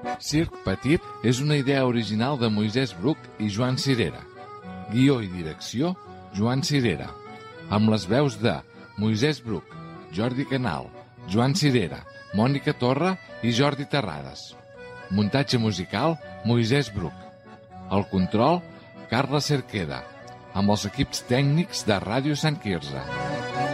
Circ Petit és una idea original de Moisès Bruc i Joan Cirera. Guió i direcció, Joan Cirera. Amb les veus de Moisès Bruc, Jordi Canal, Joan Cirera, Mònica Torra i Jordi Terrades. Muntatge musical, Moisès Bruc. El control, Carla Cerqueda. Amb els equips tècnics de Ràdio Sant Quirze.